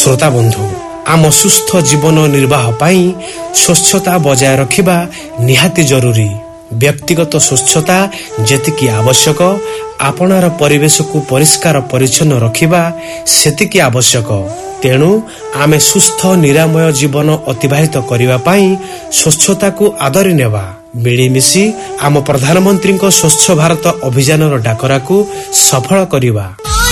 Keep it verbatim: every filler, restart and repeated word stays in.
श्रोता बंधु आम सुस्थ जीवन निर्वाह पाई स्वच्छता बजाय रखिबा निहाती जरूरी। व्यक्तिगत स्वच्छता जेतिकी आवश्यक आपणार परिवेश को परिष्कार परिच्छन्न रखिबा सेतिकी आवश्यक। तेणु आमे सुस्थ निरामय जीवन अतिबाहित करिबा पाई स्वच्छता को आदरी नेबा। मिलीमिशी आम प्रधानमंत्री स्वच्छ भारत अभियान डाकरा को सफल करिबा।